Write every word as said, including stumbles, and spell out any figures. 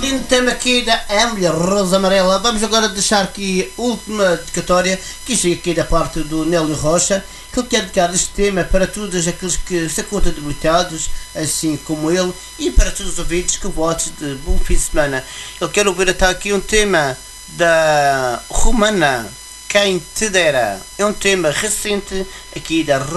lindo tema aqui da Emily Rosa Amarela. Vamos agora deixar aqui a última dedicatória, que chega aqui da parte do Nélio Rocha, que ele quer dedicar este tema para todos aqueles que se contam debilitados, assim como ele, e para todos os ouvintes que votos de bom fim de semana. Ele quer ouvir até aqui um tema da Romana, Quem Te Dera. É um tema recente aqui da